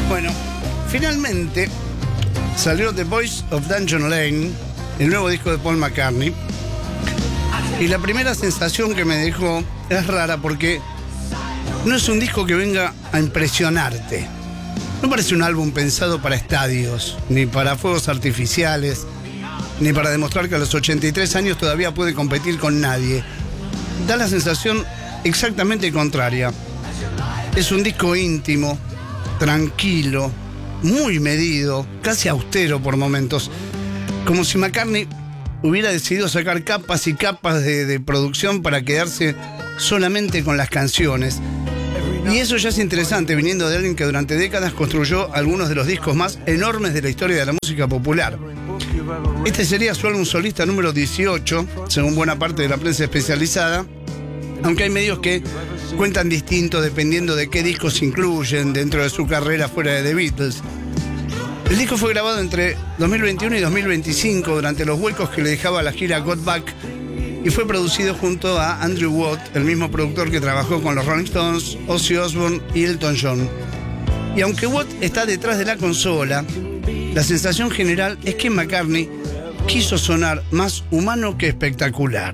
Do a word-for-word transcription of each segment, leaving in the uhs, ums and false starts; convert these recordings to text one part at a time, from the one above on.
Bueno, finalmente salió The Voice of Dungeon Lane, el nuevo disco de Paul McCartney. Y la primera sensación que me dejó es rara porque no es un disco que venga a impresionarte. No parece un álbum pensado para estadios, ni para fuegos artificiales, ni para demostrar que a los ochenta y tres años todavía puede competir con nadie. Da la sensación exactamente contraria. Es un disco íntimo, tranquilo, muy medido, casi austero por momentos. Como si McCartney hubiera decidido sacar capas y capas de, de producción para quedarse solamente con las canciones. Y eso ya es interesante, viniendo de alguien que durante décadas construyó algunos de los discos más enormes de la historia de la música popular. Este sería su álbum solista número dieciocho, según buena parte de la prensa especializada, aunque hay medios que cuentan distinto dependiendo de qué discos incluyen dentro de su carrera fuera de The Beatles. El disco fue grabado entre dos mil veintiuno y dos mil veinticinco durante los huecos que le dejaba la gira Got Back y fue producido junto a Andrew Watt, el mismo productor que trabajó con los Rolling Stones, Ozzy Osbourne y Elton John. Y aunque Watt está detrás de la consola, la sensación general es que McCartney quiso sonar más humano que espectacular.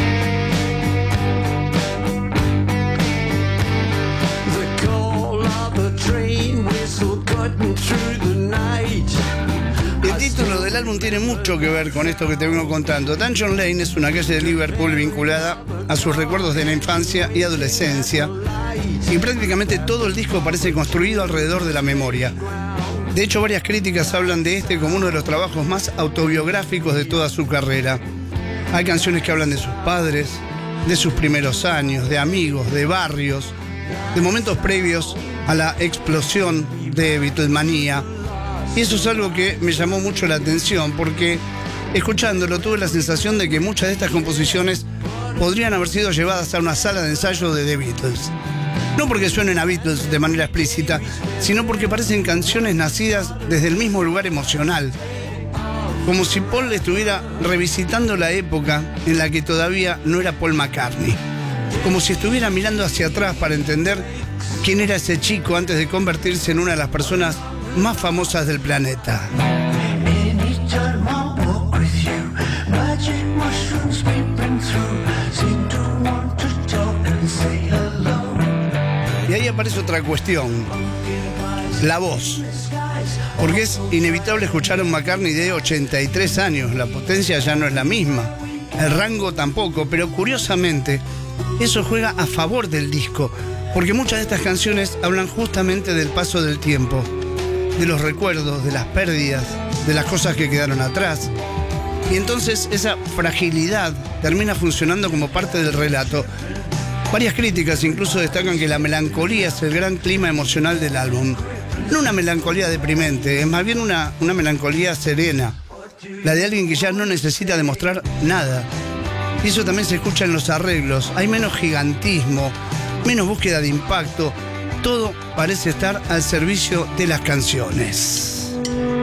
El título del álbum tiene mucho que ver con esto que te vengo contando. Dungeon Lane es una calle de Liverpool vinculada a sus recuerdos de la infancia y adolescencia, y prácticamente todo el disco parece construido alrededor de la memoria. De hecho, varias críticas hablan de este como uno de los trabajos más autobiográficos de toda su carrera. Hay canciones que hablan de sus padres, de sus primeros años, de amigos, de barrios, de momentos previos a la explosión de Beatlemanía. Y eso es algo que me llamó mucho la atención porque, escuchándolo, tuve la sensación de que muchas de estas composiciones podrían haber sido llevadas a una sala de ensayo de The Beatles. No porque suenen a Beatles de manera explícita, sino porque parecen canciones nacidas desde el mismo lugar emocional. Como si Paul estuviera revisitando la época en la que todavía no era Paul McCartney. Como si estuviera mirando hacia atrás para entender quién era ese chico antes de convertirse en una de las personas más famosas del planeta. Y ahí aparece otra cuestión, la voz. Porque es inevitable escuchar a un McCartney de ochenta y tres años, la potencia ya no es la misma, el rango tampoco, pero curiosamente eso juega a favor del disco, porque muchas de estas canciones hablan justamente del paso del tiempo, de los recuerdos, de las pérdidas, de las cosas que quedaron atrás. Y entonces esa fragilidad termina funcionando como parte del relato. Varias críticas incluso destacan que la melancolía es el gran clima emocional del álbum. No una melancolía deprimente, es más bien una, una melancolía serena, la de alguien que ya no necesita demostrar nada. Y eso también se escucha en los arreglos. Hay menos gigantismo, menos búsqueda de impacto. Todo parece estar al servicio de las canciones.